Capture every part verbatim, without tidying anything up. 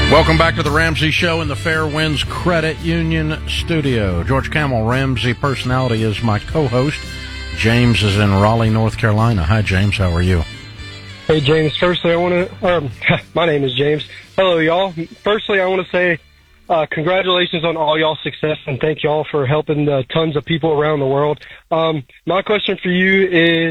Welcome back to the Ramsey Show in the Fairwinds Credit Union studio. George Camel, Ramsey Personality, is my co-host. James is in Raleigh, North Carolina. Hi, James. How are you? Hey, James. Firstly, I want to, um, my name is James. Hello, y'all. Firstly, I want to say uh, congratulations on all y'all's success, and thank y'all for helping uh, tons of people around the world. Um, my question for you is,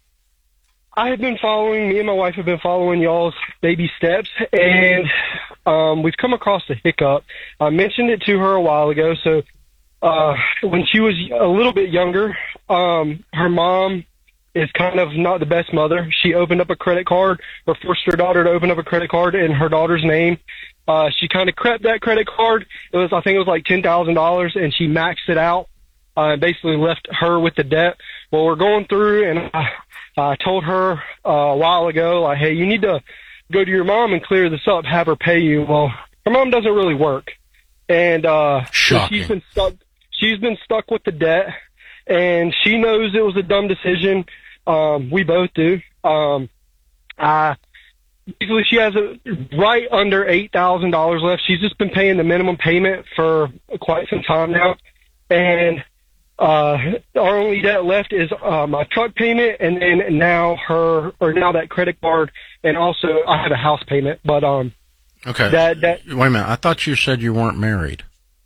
I have been following, me and my wife have been following y'all's baby steps, and um, we've come across a hiccup. I mentioned it to her a while ago. So uh, when she was a little bit younger, um, her mom is kind of not the best mother. She opened up a credit card, or forced her daughter to open up a credit card in her daughter's name. Uh, she kind of crept that credit card. It was, I think it was like ten thousand dollars, and she maxed it out, uh, basically left her with the debt. Well, we're going through, and I, I told her uh, a while ago, like, hey, you need to go to your mom and clear this up, have her pay you. Well, her mom doesn't really work. And uh, so she's been stuck. She's been stuck with the debt, and she knows it was a dumb decision. Um, we both do. Um, I, basically, she has a, right under eight thousand dollars left. She's just been paying the minimum payment for quite some time now. And uh, our only debt left is uh, my truck payment, and then now her, or now that credit card, and also I have a house payment. But um, okay. That that wait a minute. I thought you said you weren't married.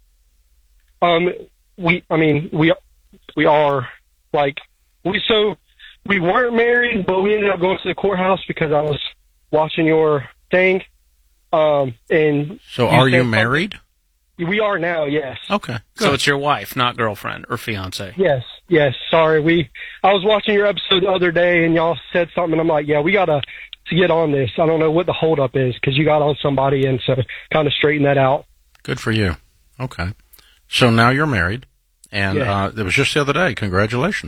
Um, we, I mean, we we are like we so. We weren't married, but we ended up going to the courthouse because I was watching your thing. Um, and so, are you married? We are now, yes. Okay. Good. So it's your wife, not girlfriend or fiance. Yes, yes. Sorry, we. I was watching your episode the other day, and y'all said something, and I'm like, yeah, we gotta to get on this. I don't know what the holdup is because you got on somebody, and so kind of straighten that out. Good for you. Okay. So now you're married, and yeah. uh, it was just the other day. Congratulations.